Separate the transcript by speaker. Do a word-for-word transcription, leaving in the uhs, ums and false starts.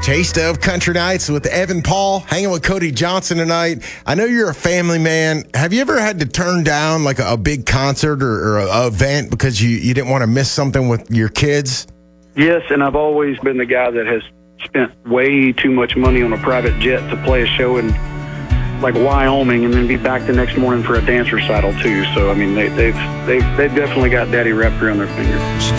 Speaker 1: Taste of Country Nights with Evan Paul, hanging with Cody Johnson tonight. I know you're a family man. Have you ever had to turn down like a, a big concert or, or a, a event because you, you didn't want to miss something with your kids?
Speaker 2: Yes, and I've always been the guy that has spent way too much money on a private jet to play a show in like Wyoming and then be back the next morning for a dance recital too. So I mean, they, they've they've they've definitely got daddy wrapped around their finger.